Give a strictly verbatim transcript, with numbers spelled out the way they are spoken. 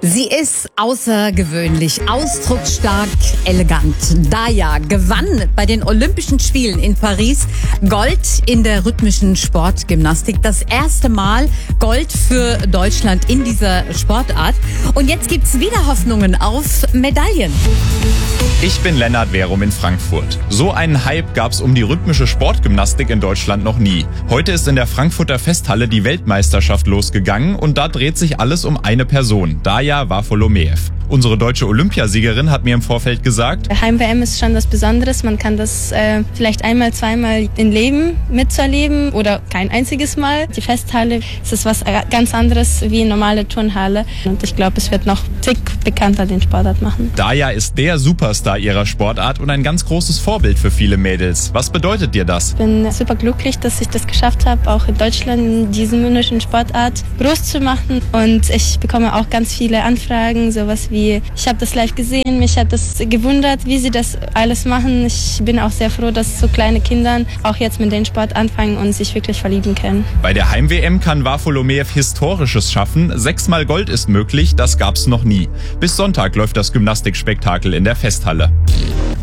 Sie ist außergewöhnlich, ausdrucksstark, elegant. Daya gewann bei den Olympischen Spielen in Paris Gold in der rhythmischen Sportgymnastik. Das erste Mal Gold für Deutschland in dieser Sportart. Und jetzt gibt's wieder Hoffnungen auf Medaillen. Ich bin Lennart Verum in Frankfurt. So einen Hype gab's um die rhythmische Sportgymnastik in Deutschland noch nie. Heute ist in der Frankfurter Festhalle die Weltmeisterschaft losgegangen und da dreht sich alles um eine Person, Daya Varfolomeev. Unsere deutsche Olympiasiegerin hat mir im Vorfeld gesagt, Heim-W M ist schon was Besonderes. Man kann das äh, vielleicht einmal, zweimal im Leben mitzuerleben oder kein einziges Mal. Die Festhalle ist das was ganz anderes wie eine normale Turnhalle. Und ich glaube, es wird noch tick bekannter den Sportart machen. Daya ist der Superstar ihrer Sportart und ein ganz großes Vorbild für viele Mädels. Was bedeutet dir das? Ich bin super glücklich, dass ich das geschafft habe, auch in Deutschland in dieser wunderschönen Sportart groß zu machen. Und ich bekomme auch ganz viele Anfragen, sowas wie ich habe das live gesehen, mich hat das gewundert, wie sie das alles machen. Ich bin auch sehr froh, dass so kleine Kinder auch jetzt mit dem Sport anfangen und sich wirklich verlieben können. Bei der Heim-W M kann Varfolomeev Historisches schaffen. Sechsmal Gold ist möglich, das gab's noch nie. Bis Sonntag läuft das Gymnastikspektakel in der Festhalle.